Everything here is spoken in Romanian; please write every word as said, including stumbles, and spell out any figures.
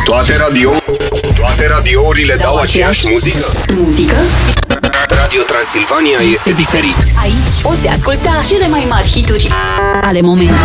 Toate radio Toate radiourile dau, dau aceeași muzică? Muzică? Radio Transilvania este diferit. Aici poți asculta cele mai mari hituri ale momentului.